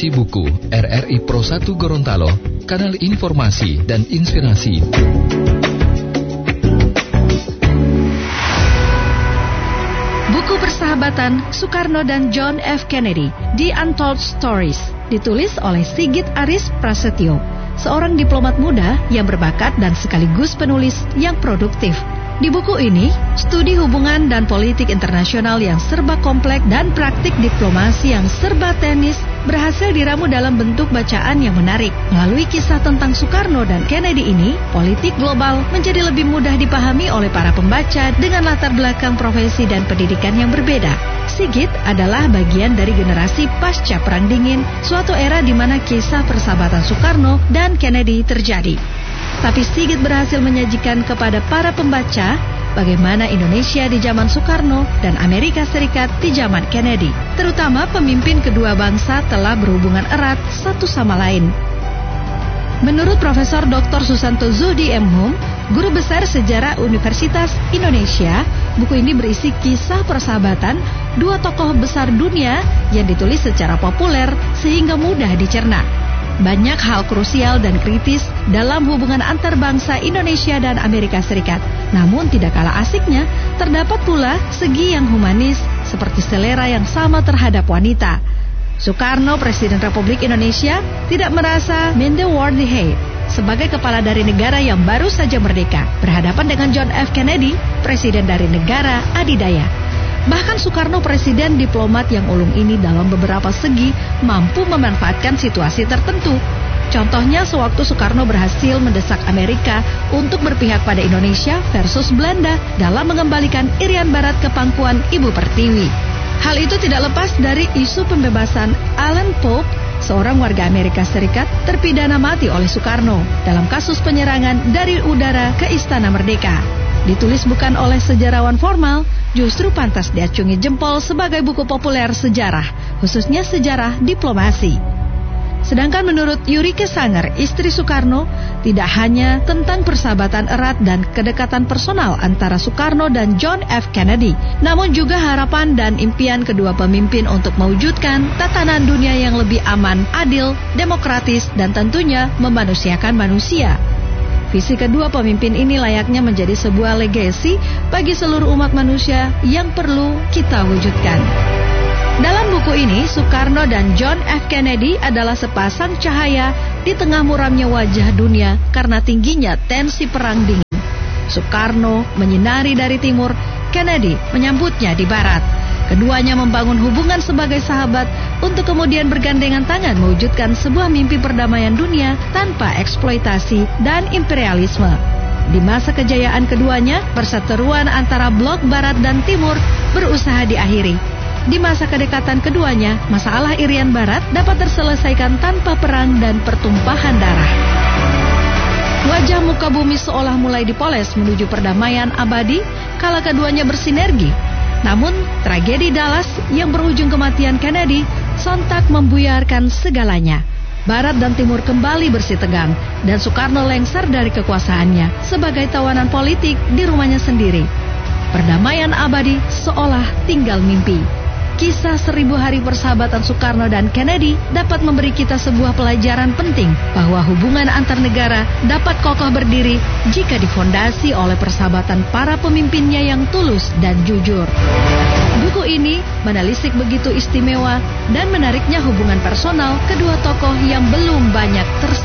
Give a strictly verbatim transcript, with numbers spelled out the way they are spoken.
Edisi buku R R I Pro satu Gorontalo, kanal informasi dan inspirasi. Buku Persahabatan Soekarno dan John F. Kennedy, The Untold Stories, ditulis oleh Sigit Aris Prasetyo, seorang diplomat muda yang berbakat dan sekaligus penulis yang produktif. Di buku ini, studi hubungan dan politik internasional yang serba kompleks dan praktik diplomasi yang serba teknis berhasil diramu dalam bentuk bacaan yang menarik. Melalui kisah tentang Soekarno dan Kennedy ini, politik global menjadi lebih mudah dipahami oleh para pembaca dengan latar belakang profesi dan pendidikan yang berbeda. Sigit adalah bagian dari generasi pasca Perang Dingin, suatu era di mana kisah persahabatan Soekarno dan Kennedy terjadi. Tapi Sigit berhasil menyajikan kepada para pembaca bagaimana Indonesia di zaman Soekarno dan Amerika Serikat di zaman Kennedy. Terutama pemimpin kedua bangsa telah berhubungan erat satu sama lain. Menurut Profesor Doktor Susanto Zuhdi M Hum, Guru Besar Sejarah Universitas Indonesia, buku ini berisi kisah persahabatan dua tokoh besar dunia yang ditulis secara populer sehingga mudah dicerna. Banyak hal krusial dan kritis dalam hubungan antar bangsa Indonesia dan Amerika Serikat. Namun tidak kalah asiknya, terdapat pula segi yang humanis seperti selera yang sama terhadap wanita. Soekarno, Presiden Republik Indonesia, tidak merasa mean the world he hate sebagai kepala dari negara yang baru saja merdeka, berhadapan dengan John F. Kennedy, Presiden dari negara adidaya. Bahkan Soekarno, presiden diplomat yang ulung ini dalam beberapa segi mampu memanfaatkan situasi tertentu. Contohnya sewaktu Soekarno berhasil mendesak Amerika untuk berpihak pada Indonesia versus Belanda dalam mengembalikan Irian Barat ke pangkuan Ibu Pertiwi. Hal itu tidak lepas dari isu pembebasan Alan Pope, seorang warga Amerika Serikat terpidana mati oleh Soekarno dalam kasus penyerangan dari udara ke Istana Merdeka. Ditulis bukan oleh sejarawan formal, justru pantas diacungi jempol sebagai buku populer sejarah, khususnya sejarah diplomasi. Sedangkan menurut Yurike Sanger, istri Soekarno, tidak hanya tentang persahabatan erat dan kedekatan personal antara Soekarno dan John F. Kennedy, namun juga harapan dan impian kedua pemimpin untuk mewujudkan tatanan dunia yang lebih aman, adil, demokratis, dan tentunya memanusiakan manusia. Visi kedua pemimpin ini layaknya menjadi sebuah legasi bagi seluruh umat manusia yang perlu kita wujudkan. Dalam buku ini, Soekarno dan John F. Kennedy adalah sepasang cahaya di tengah muramnya wajah dunia karena tingginya tensi perang dingin. Soekarno menyinari dari timur, Kennedy menyambutnya di barat. Keduanya membangun hubungan sebagai sahabat untuk kemudian bergandengan tangan mewujudkan sebuah mimpi perdamaian dunia tanpa eksploitasi dan imperialisme. Di masa kejayaan keduanya, perseteruan antara blok barat dan timur berusaha diakhiri. Di masa kedekatan keduanya, masalah Irian Barat dapat terselesaikan tanpa perang dan pertumpahan darah. Wajah muka bumi seolah mulai dipoles menuju perdamaian abadi kala keduanya bersinergi. Namun, tragedi Dallas yang berujung kematian Kennedy sontak membuyarkan segalanya. Barat dan Timur kembali bersih tegang dan Soekarno lengser dari kekuasaannya sebagai tawanan politik di rumahnya sendiri. Perdamaian abadi seolah tinggal mimpi. Kisah seribu hari persahabatan Soekarno dan Kennedy dapat memberi kita sebuah pelajaran penting bahwa hubungan antar negara dapat kokoh berdiri jika difondasi oleh persahabatan para pemimpinnya yang tulus dan jujur. Buku ini menelisik begitu istimewa dan menariknya hubungan personal kedua tokoh yang belum banyak tersebut.